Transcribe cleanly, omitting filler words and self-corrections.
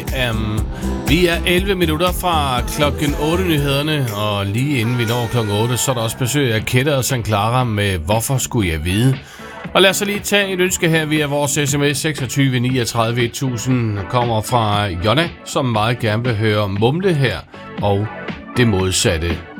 AM. Vi er 11 minutter fra klokken 8 nyhederne, og lige inden vi når klokken 8, så er der også besøg af Kette og St. Clara med Hvorfor skulle jeg vide? Og lad os så lige tage et ønske her via vores sms 26 39 1000. Kommer fra Jonna, som meget gerne vil høre Mumle her, og det modsatte.